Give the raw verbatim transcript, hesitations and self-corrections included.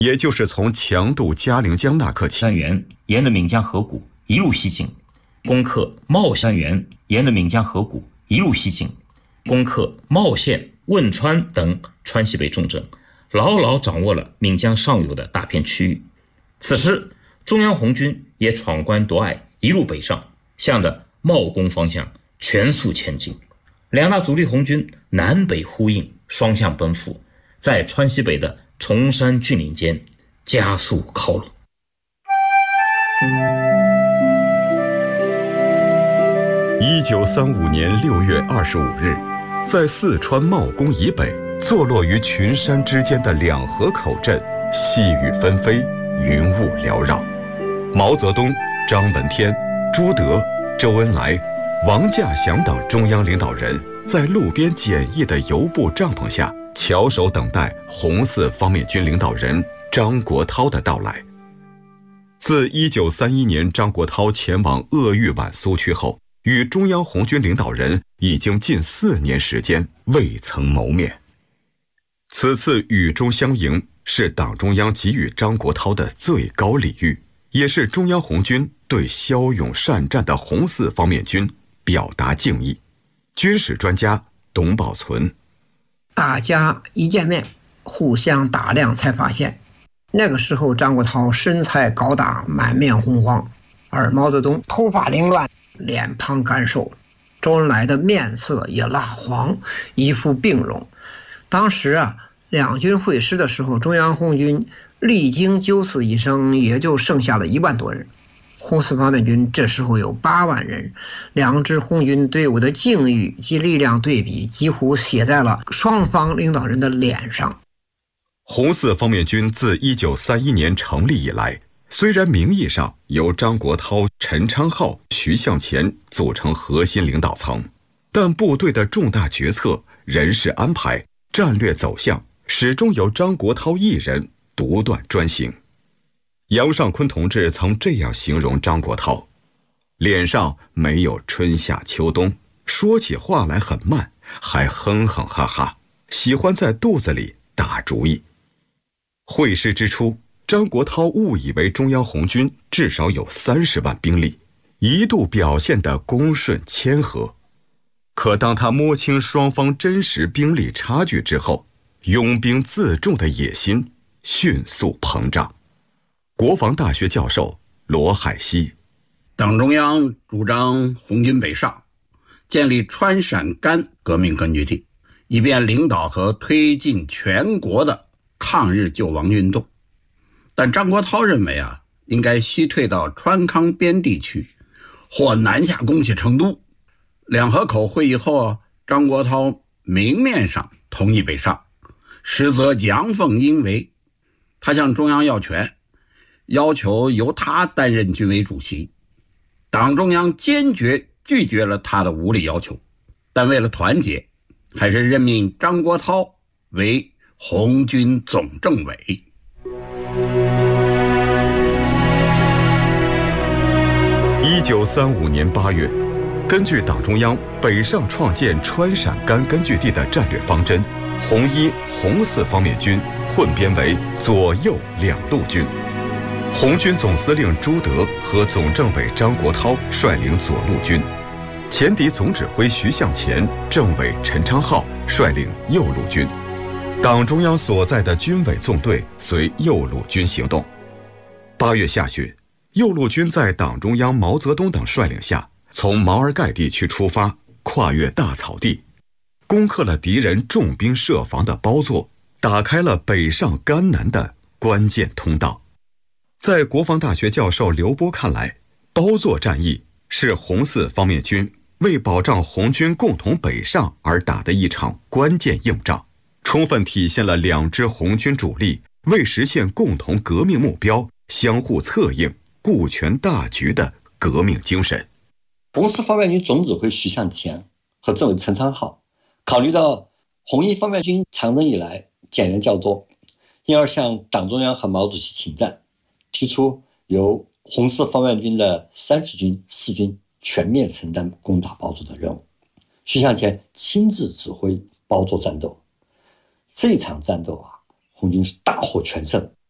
也就是从强渡嘉陵江那刻起， 山原沿着岷江河谷一路西进，攻克茂山原沿着岷江河谷一路西进，攻克茂县、汶川等川西北重镇，牢牢掌握了岷江上游的大片区域。此时，中央红军也闯关夺隘，一路北上，向着茂攻方向全速前进。两大主力红军南北呼应，双向奔赴，在川西北的崇山峻岭间加速靠拢。 一九三五年六月二十五日，在四川茂功以北，坐落于群山之间的两河口镇，细雨纷飞，云雾缭绕。毛泽东、张闻天、朱德、周恩来、王稼祥等中央领导人在路边简易的油布帐篷下，翘首等待红四方面军领导人张国焘的到来。自一九三一年张国焘前往鄂豫皖苏区后，与中央红军领导人已经近四年时间未曾谋面。此次雨中相迎是党中央给予张国焘的最高礼遇，也是中央红军对骁勇善战的红四方面军表达敬意。军事专家董宝存： 大家一见面互相打量才发现，那个时候张国焘身材高大，满面红光，而毛泽东头发凌乱，脸庞干瘦，周恩来的面色也蜡黄，一副病容。当时啊，两军会师的时候，中央红军历经九死一生，也就剩下了一万多人。红四方面军这时候有八万人，两支红军队伍的境遇及力量对比几乎写在了双方领导人的脸上。 红四方面军自一九三一年成立以来，虽然名义上由张国焘、陈昌浩、徐向前组成核心领导层，但部队的重大决策、人事安排、战略走向始终由张国焘一人独断专行。杨尚昆同志曾这样形容张国焘：脸上没有春夏秋冬，说起话来很慢，还哼哼哈哈，喜欢在肚子里打主意。会师之初，张国焘误以为中央红军至少有三十万兵力，一度表现得恭顺谦和。可当他摸清双方真实兵力差距之后，拥兵自重的野心迅速膨胀。国防大学教授罗海西： 党中央主张红军北上，建立川陕甘革命根据地，以便领导和推进全国的抗日救亡运动。但张国焘认为啊，应该西退到川康边地区，或南下攻取成都。两河口会议后啊，张国焘明面上同意北上，实则阳奉阴违。他向中央要权，要求由他担任军委主席。党中央坚决拒绝了他的无理要求，但为了团结，还是任命张国焘为红军总政委。 一九三五年八月，根据党中央北上创建川陕甘根据地的战略方针，红一、红四方面军混编为左右两路军。红军总司令朱德和总政委张国焘率领左路军，前敌总指挥徐向前、政委陈昌浩率领右路军。党中央所在的军委纵队随右路军行动。八月下旬，右路军在党中央毛泽东等率领下，从毛尔盖地区出发，跨越大草地，攻克了敌人重兵设防的包座，打开了北上甘南的关键通道。在国防大学教授刘波看来，包座战役是红四方面军为保障红军共同北上而打的一场关键硬仗，充分体现了两支红军主力为实现共同革命目标相互策应、顾全大局的革命精神。 红四方面军总指挥徐向前和政委陈昌浩考虑到红一方面军长征以来减员较多，因而向党中央和毛主席请战，提出由红四方面军的三十军、四军全面承担攻打包座的任务。徐向前亲自指挥包座战斗。这场战斗啊，红军是大获全胜，